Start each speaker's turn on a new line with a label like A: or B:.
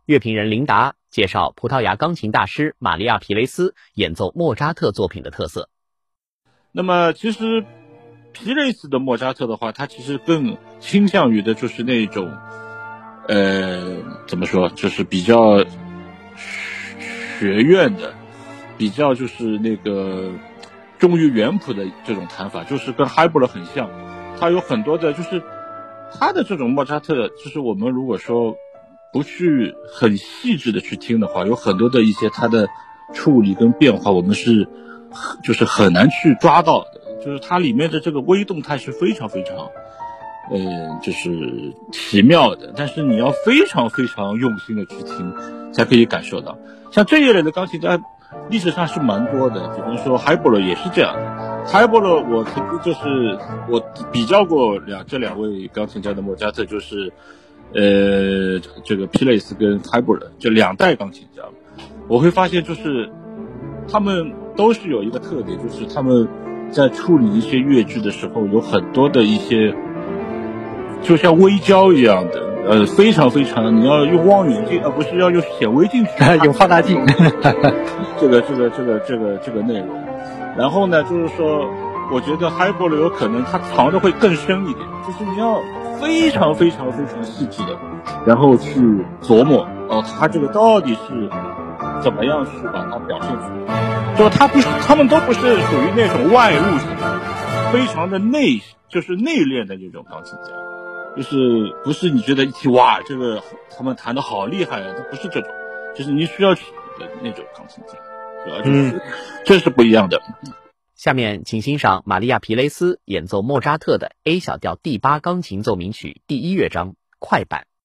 A: 乐评人琳达介绍葡萄牙钢琴大师玛利亚·皮雷斯演奏莫扎特作品的特色。
B: 那么其实皮雷斯的莫扎特的话，他其实更倾向于的就是那种怎么说，就是比较学院的，比较就是那个忠于原谱的这种弹法，就是跟海波勒很像。他有很多的，就是他的这种莫扎特，就是我们如果说不去很细致的去听的话，有很多的一些他的处理跟变化，我们是就是很难去抓到的。就是它里面的这个微动态是非常非常就是奇妙的，但是你要非常非常用心的去听才可以感受到。像这一类的钢琴家历史上是蛮多的，比方说海波勒也是这样的。海波勒我曾经就是我比较过这两位钢琴家的莫扎特，就是这个皮雷斯跟海波勒这两代钢琴家，我会发现就是他们都是有一个特点，就是他们在处理一些乐句的时候有很多的一些就像微胶一样的非常非常你要用望远镜而不是要用显微镜去
C: 有放大镜
B: 这个内容。然后呢就是说我觉得海波勒有可能他藏的会更深一点，就是你要非常非常非常细致的然后去琢磨他这个到底是怎么样去把它表现出来。就他们都不是属于那种外物型的，非常的就是内敛的那种钢琴家，就是不是你觉得一听哇这个他们弹得好厉害啊，它不是这种，就是你需要去的那种钢琴家，是吧？就是这是不一样的。
A: 下面请欣赏玛利亚·皮雷斯演奏莫扎特的 A 小调第8钢琴奏鸣曲第1乐章快板。